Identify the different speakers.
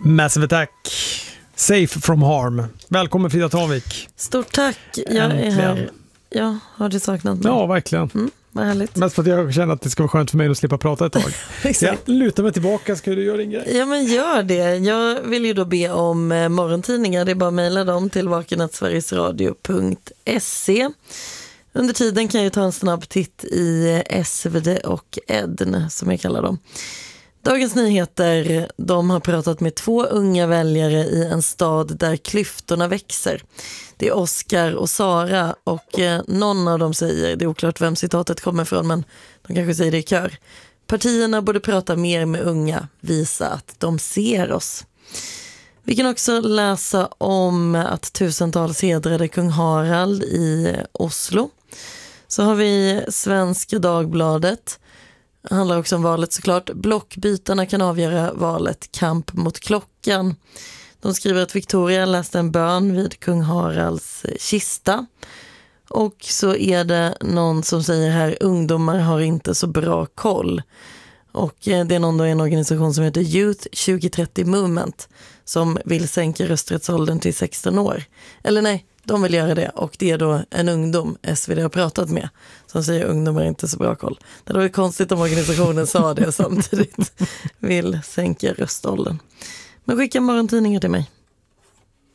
Speaker 1: Massive Attack, Safe from Harm. Välkommen Frida Tanvik.
Speaker 2: Stort tack, jag är här. Ja, har du saknat mig?
Speaker 1: Ja, verkligen.
Speaker 2: Vad härligt.
Speaker 1: Mest för att jag känner att det ska vara skönt för mig att slippa prata ett tag. Jag lutar mig tillbaka, ska du göra din grej?
Speaker 2: Ja, men gör det. Jag vill ju då be om morgontidningar. Det är bara att mejla dem till vaken@sverigesradio.se. Under tiden kan jag ta en snabb titt i SvD och Edn, som jag kallar dem. Dagens Nyheter, de har pratat med 2 unga väljare i en stad där klyftorna växer. Det är Oskar och Sara och någon av dem säger, det är oklart vem citatet kommer från, men de kanske säger det i kör. Partierna borde prata mer med unga, visa att de ser oss. Vi kan också läsa om att tusentals hedrade kung Harald i Oslo. Så har vi Svenska Dagbladet. Det handlar också om valet såklart. Blockbytarna kan avgöra valet, kamp mot klockan. De skriver att Victoria läste en bön vid kung Haralds kista. Och så är det någon som säger här, ungdomar har inte så bra koll. Och det är någon då i en organisation som heter Youth 2030 Movement som vill sänka rösträttsåldern till 16 år. Eller nej, de vill göra det, och det är då en ungdom SvD har pratat med som säger ungdomar inte så bra koll. Det var ju konstigt om organisationen sa det samtidigt vill sänka röståldern. Men skicka morgontidningar till mig.